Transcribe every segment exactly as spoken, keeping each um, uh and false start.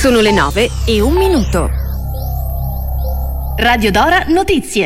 Sono le nove e un minuto. Radio Dora Notizie.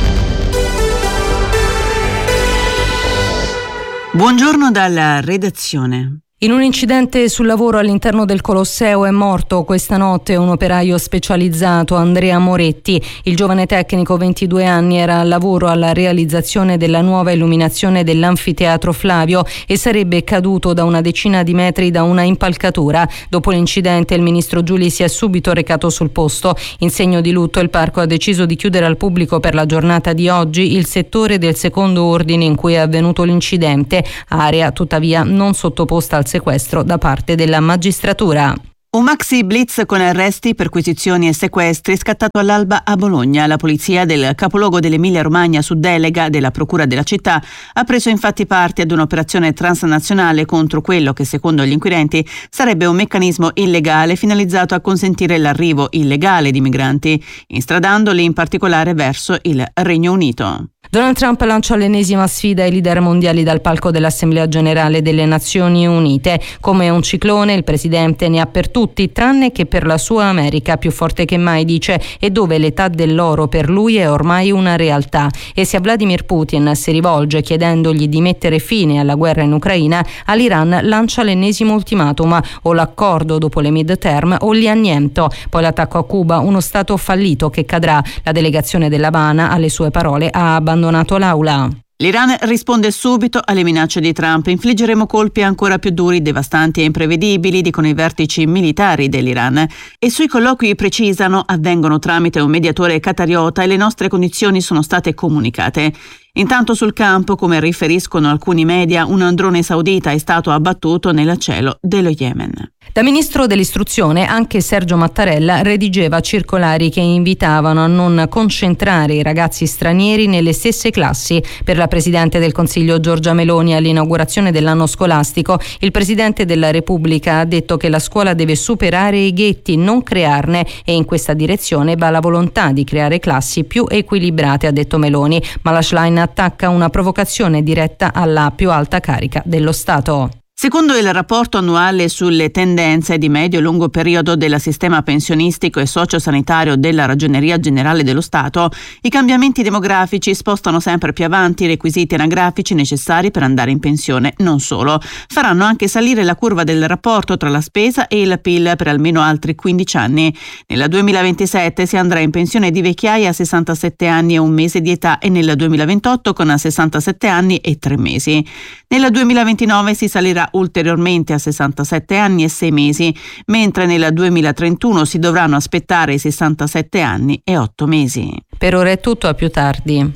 Buongiorno dalla redazione. In un incidente sul lavoro all'interno del Colosseo è morto questa notte un operaio specializzato, Andrea Moretti. Il giovane tecnico, ventidue anni, era al lavoro alla realizzazione della nuova illuminazione dell'Anfiteatro Flavio e sarebbe caduto da una decina di metri da una impalcatura. Dopo l'incidente il ministro Giuli si è subito recato sul posto. In segno di lutto il parco ha deciso di chiudere al pubblico per la giornata di oggi il settore del secondo ordine in cui è avvenuto l'incidente, area tuttavia non sottoposta al sequestro da parte della magistratura. Un maxi blitz con arresti, perquisizioni e sequestri scattato all'alba a Bologna. La polizia del capoluogo dell'Emilia-Romagna, su delega della procura della città, ha preso infatti parte ad un'operazione transnazionale contro quello che, secondo gli inquirenti, sarebbe un meccanismo illegale finalizzato a consentire l'arrivo illegale di migranti, instradandoli in particolare verso il Regno Unito. Donald Trump lancia l'ennesima sfida ai leader mondiali dal palco dell'Assemblea Generale delle Nazioni Unite. Come un ciclone, il presidente ne ha per tutti, tranne che per la sua America, più forte che mai, dice, e dove l'età dell'oro per lui è ormai una realtà. E se a Vladimir Putin si rivolge chiedendogli di mettere fine alla guerra in Ucraina, all'Iran lancia l'ennesimo ultimatum: o l'accordo dopo le midterm o li anniento. Poi l'attacco a Cuba, uno stato fallito che cadrà. La delegazione dell'Havana, alle sue parole, ha abbandonato l'aula. L'Iran risponde subito alle minacce di Trump. Infliggeremo colpi ancora più duri, devastanti e imprevedibili, dicono i vertici militari dell'Iran. E sui colloqui precisano, avvengono tramite un mediatore qatariota e le nostre condizioni sono state comunicate. Intanto sul campo, come riferiscono alcuni media, un drone saudita è stato abbattuto nel cielo dello Yemen. Da ministro dell'istruzione anche Sergio Mattarella redigeva circolari che invitavano a non concentrare i ragazzi stranieri nelle stesse classi. Per la Presidente del Consiglio Giorgia Meloni, all'inaugurazione dell'anno scolastico, il Presidente della Repubblica ha detto che la scuola deve superare i ghetti, non crearne, e in questa direzione va la volontà di creare classi più equilibrate, ha detto Meloni, ma la Schlein attacca una provocazione diretta alla più alta carica dello Stato. Secondo il rapporto annuale sulle tendenze di medio e lungo periodo del sistema pensionistico e sociosanitario della Ragioneria Generale dello Stato, i cambiamenti demografici spostano sempre più avanti i requisiti anagrafici necessari per andare in pensione. Non solo, faranno anche salire la curva del rapporto tra la spesa e il P I L per almeno altri quindici anni. Nel duemilaventisette si andrà in pensione di vecchiaia a sessantasette anni e un mese di età e nel duemilaventotto con sessantasette anni e tre mesi. Nel duemilaventinove si salirà ulteriormente a sessantasette anni e sei mesi, mentre nel duemilatrentuno si dovranno aspettare i sessantasette anni e otto mesi. Per ora è tutto, a più tardi.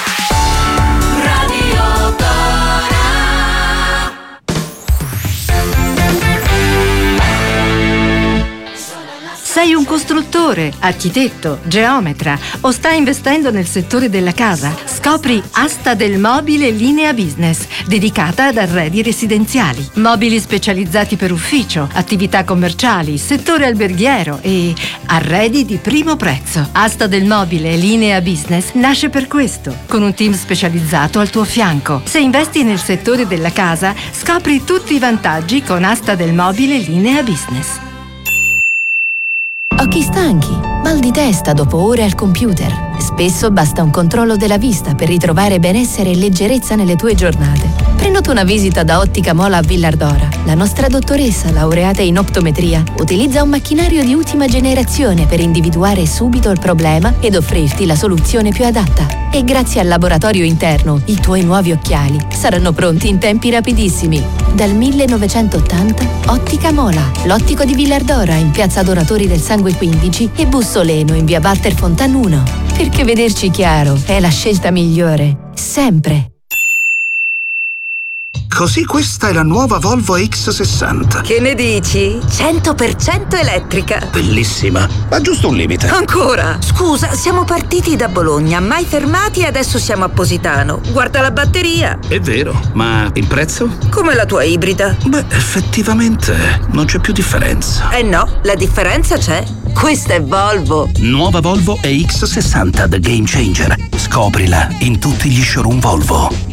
Sei un costruttore, architetto, geometra o stai investendo nel settore della casa? Scopri Asta del Mobile Linea Business, dedicata ad arredi residenziali. Mobili specializzati per ufficio, attività commerciali, settore alberghiero e arredi di primo prezzo. Asta del Mobile Linea Business nasce per questo, con un team specializzato al tuo fianco. Se investi nel settore della casa, scopri tutti i vantaggi con Asta del Mobile Linea Business. Occhi stanchi, mal di testa dopo ore al computer. Spesso basta un controllo della vista per ritrovare benessere e leggerezza nelle tue giornate. Prenota una visita da Ottica Mola a Villardora. La nostra dottoressa, laureata in optometria, utilizza un macchinario di ultima generazione per individuare subito il problema ed offrirti la soluzione più adatta. E grazie al laboratorio interno, i tuoi nuovi occhiali saranno pronti in tempi rapidissimi. Dal millenovecentottanta, Ottica Mola, l'ottico di Villardora in piazza Donatori del Sangue quindici e Bussoleno in via Walter Fontan uno. Perché vederci chiaro è la scelta migliore, sempre. Così questa è la nuova Volvo X sessanta. Che ne dici? cento per cento elettrica. Bellissima, ma giusto un limite. Ancora? Scusa, siamo partiti da Bologna, mai fermati e adesso siamo a Positano. Guarda la batteria. È vero, ma il prezzo? Come la tua ibrida. Beh, effettivamente non c'è più differenza. Eh no, la differenza c'è. Questa è Volvo. Nuova Volvo E X sessanta The Game Changer. Scoprila in tutti gli showroom Volvo.